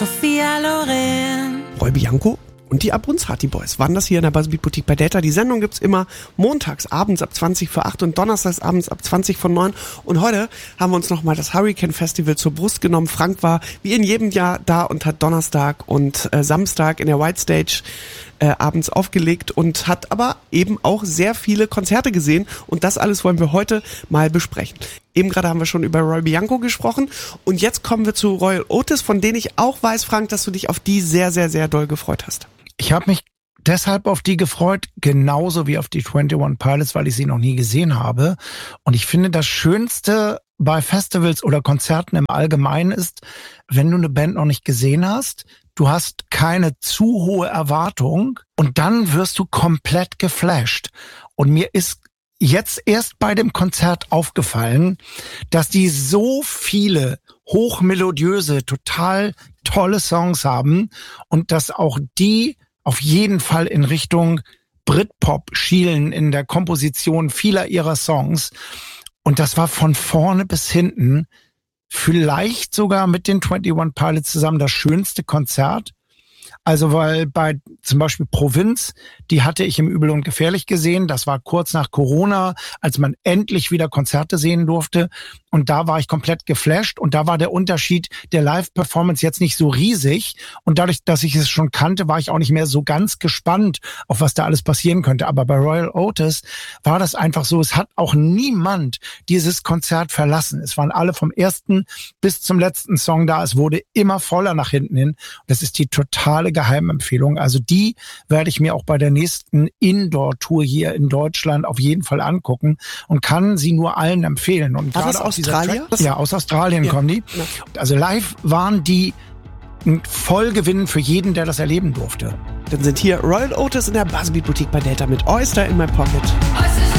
Sophia Loren. Roy Bianco und die Abunzrati Boys waren das hier in der Buzzbeat Boutique bei Delta. Die Sendung gibt's immer montags abends ab 20 vor 8 und donnerstags abends ab 20 vor 9. Und heute haben wir uns nochmal das Hurricane Festival zur Brust genommen. Frank war wie in jedem Jahr da und hat Donnerstag und Samstag in der White Stage abends aufgelegt und hat aber eben auch sehr viele Konzerte gesehen. Und das alles wollen wir heute mal besprechen. Eben gerade haben wir schon über Roy Bianco gesprochen und jetzt kommen wir zu Royal Otis, von denen ich auch weiß, Frank, dass du dich auf die sehr, sehr, sehr doll gefreut hast. Ich habe mich deshalb auf die gefreut, genauso wie auf die 21 Pilots, weil ich sie noch nie gesehen habe. Und ich finde, das Schönste bei Festivals oder Konzerten im Allgemeinen ist, wenn du eine Band noch nicht gesehen hast, du hast keine zu hohe Erwartung und dann wirst du komplett geflasht. Und mir ist jetzt erst bei dem Konzert aufgefallen, dass die so viele hochmelodiöse, total tolle Songs haben und dass auch die auf jeden Fall in Richtung Britpop schielen in der Komposition vieler ihrer Songs. Und das war von vorne bis hinten vielleicht sogar mit den 21 Pilots zusammen das schönste Konzert. Also weil bei zum Beispiel Provinz, die hatte ich im Übel und Gefährlich gesehen. Das war kurz nach Corona, als man endlich wieder Konzerte sehen durfte. Und da war ich komplett geflasht. Und da war der Unterschied der Live-Performance jetzt nicht so riesig. Und dadurch, dass ich es schon kannte, war ich auch nicht mehr so ganz gespannt, auf was da alles passieren könnte. Aber bei Royal Otis war das einfach so, es hat auch niemand dieses Konzert verlassen. Es waren alle vom ersten bis zum letzten Song da. Es wurde immer voller nach hinten hin. Das ist die totale Geheimempfehlung. Also die werde ich mir auch bei der nächsten Indoor-Tour hier in Deutschland auf jeden Fall angucken und kann sie nur allen empfehlen. Und war das Australier? Ja, aus Australien kommen die. Ja. Also live waren die ein Vollgewinn für jeden, der das erleben durfte. Dann sind hier Royal Otis in der Buzzbeat Boutique bei Delta mit Oyster in My Pocket.